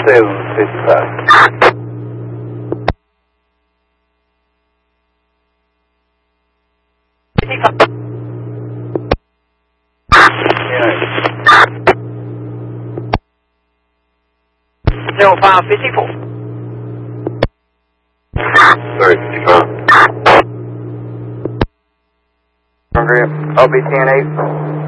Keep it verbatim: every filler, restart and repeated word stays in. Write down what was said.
seven fifty-five. Zero five fifty four. Sorry, fifty-five. O B ten eight.